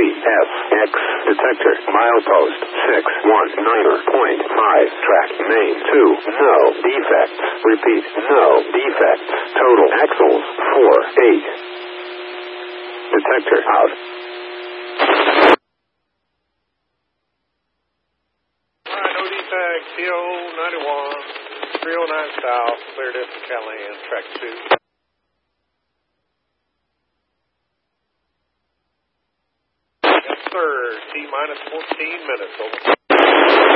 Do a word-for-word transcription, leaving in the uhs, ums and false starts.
S X detector milepost six one niner point five track main two no defects. Repeat, no defects. Total axles four eight. Detector out. Alright, no defects. T O ninety-one three oh nine south, cleared in from Callahan, track two. Yes, sir. T minus fourteen minutes, over.